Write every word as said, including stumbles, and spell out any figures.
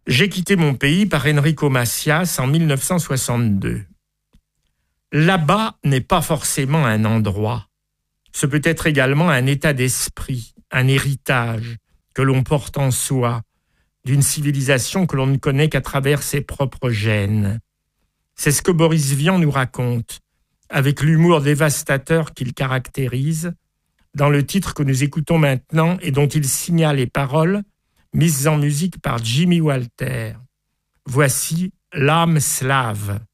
J'ai quitté mon pays par Enrico Macias en mille neuf cent soixante-deux. Là-bas n'est pas forcément un endroit. Ce peut être également un état d'esprit, un héritage que l'on porte en soi, d'une civilisation que l'on ne connaît qu'à travers ses propres gènes. C'est ce que Boris Vian nous raconte, avec l'humour dévastateur qu'il caractérise, dans le titre que nous écoutons maintenant et dont il signale les paroles mises en musique par Jimmy Walter. Voici L'âme slave.